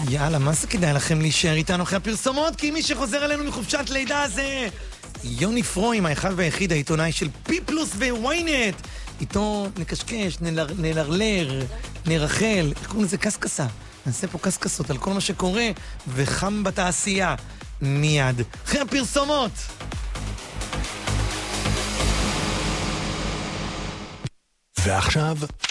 יאללה, מה זה כדאי לכם להישאר איתנו אחרי הפרסומות? כי מי שחוזר אלינו מחופשת לידה זה יוני פרוים, האחד והיחיד, העיתונאי של פי פלוס וויינט. איתו נקשקש, נלרלר, נרחל, איך קוראים לזה? קסקסה. נעשה פה קסקסות על כל מה שקורה וחם בתעשייה. מיד אחרי הפרסומות. ועכשיו